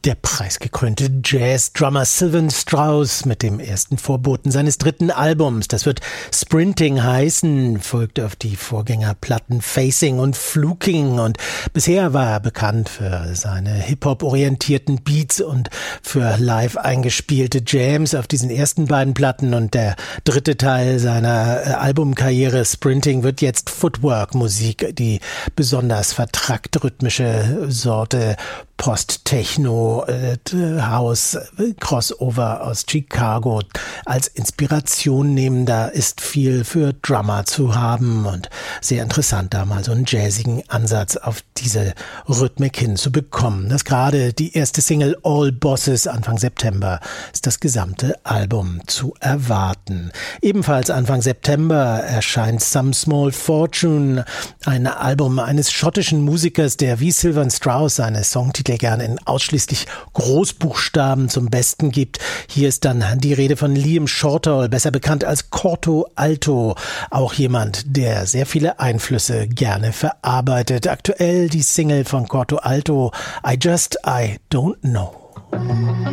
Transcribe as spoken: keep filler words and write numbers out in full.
Der preisgekrönte Jazz-Drummer Sylvan Strauss mit dem ersten Vorboten seines dritten Albums. Das wird Sprinting heißen, folgt auf die Vorgängerplatten Facing und Fluking. Und bisher war er bekannt für seine Hip-Hop-orientierten Beats und für live eingespielte Jams auf diesen ersten beiden Platten. Und der dritte Teil seiner Albumkarriere, Sprinting, wird jetzt Footwork-Musik, die besonders vertrackt rhythmische Sorte Post-Techno, äh, House, Crossover aus Chicago als Inspiration nehmen. Da ist viel für Drummer zu haben und sehr interessant, da mal so einen jazzigen Ansatz auf diese Rhythmik hinzubekommen. Das gerade die erste Single All Bosses Anfang September ist das gesamte Album zu erwarten. Ebenfalls Anfang September erscheint Some Small Fortune, ein Album eines schottischen Musikers, der wie Sylvan Strauss seine Songtitel gerne in ausschließlich Großbuchstaben zum Besten gibt. Hier ist dann die Rede von Liam Shortall, besser bekannt als Corto Alto, auch jemand, der sehr viele Einflüsse gerne verarbeitet. Aktuell die Single von Corto Alto, I Just, I Don't Know.